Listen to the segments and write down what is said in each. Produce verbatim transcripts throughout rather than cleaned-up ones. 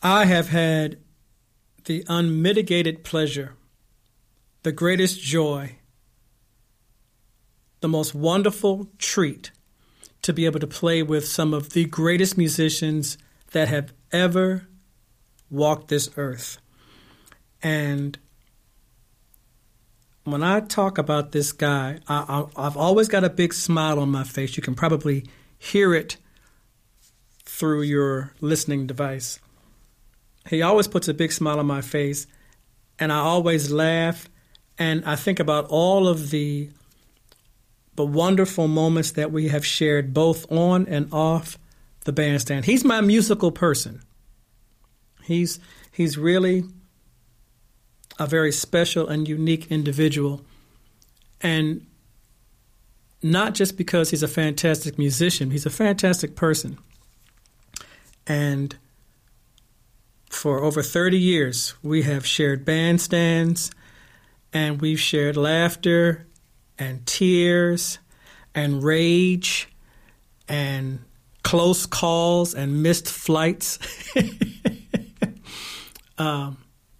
I have had the unmitigated pleasure, the greatest joy, the most wonderful treat to be able to play with some of the greatest musicians that have ever walked this earth. And when I talk about this guy, I, I, I've always got a big smile on my face. You can probably hear it through your listening device. He always puts a big smile on my face, and I always laugh, and I think about all of the the wonderful moments that we have shared both on and off the bandstand. He's my musical person. He's he's really a very special and unique individual, and not just because he's a fantastic musician, he's a fantastic person. And for over thirty years, we have shared bandstands, and we've shared laughter and tears and rage and close calls and missed flights. um,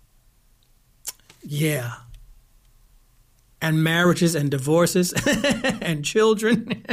yeah. And marriages and divorces and children.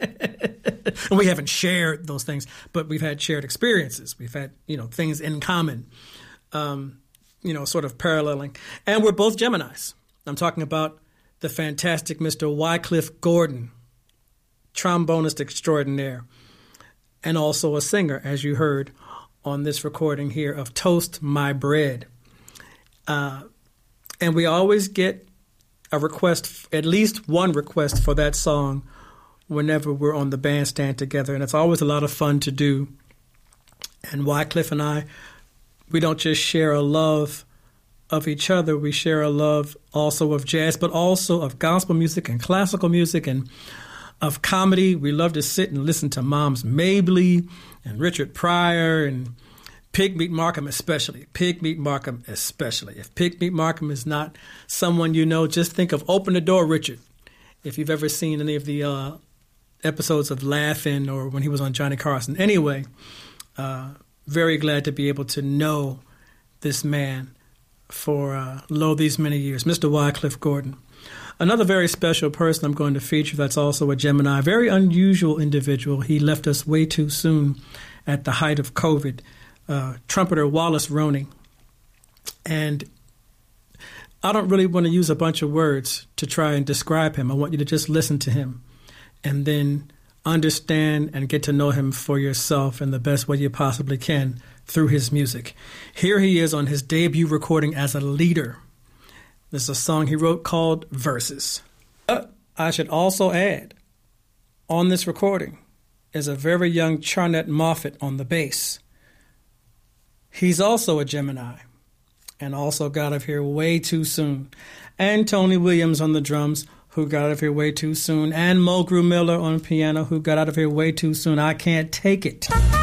And we haven't shared those things, but we've had shared experiences. We've had, you know, things in common, um, you know, sort of paralleling. And we're both Geminis. I'm talking about the fantastic Mister Wycliffe Gordon, trombonist extraordinaire, and also a singer, as you heard on this recording here of Toast My Bread. Uh, and we always get a request, at least one request for that song whenever we're on the bandstand together, and it's always a lot of fun to do. And Wycliffe and I, we don't just share a love of each other, we share a love also of jazz, but also of gospel music and classical music and of comedy. We love to sit and listen to Moms Mabley and Richard Pryor and Pigmeat Markham especially. Pigmeat Markham especially. If Pigmeat Markham is not someone you know, just think of Open the Door Richard. If you've ever seen any of the uh, episodes of Laugh-In or when he was on Johnny Carson. Anyway, uh, very glad to be able to know this man for, uh, lo, these many years, Mister Wycliffe Gordon. Another very special person I'm going to feature that's also a Gemini, very unusual individual. He left us way too soon at the height of COVID, uh, trumpeter Wallace Roney. And I don't really want to use a bunch of words to try and describe him. I want you to just listen to him and then understand and get to know him for yourself in the best way you possibly can through his music. Here he is on his debut recording as a leader. This is a song he wrote called Verses. Uh, I should also add, on this recording is a very young Charnett Moffett on the bass. He's also a Gemini and also got out of here way too soon. And Tony Williams on the drums, who got out of here way too soon. And Mulgrew Miller on piano, who got out of here way too soon. I can't take it.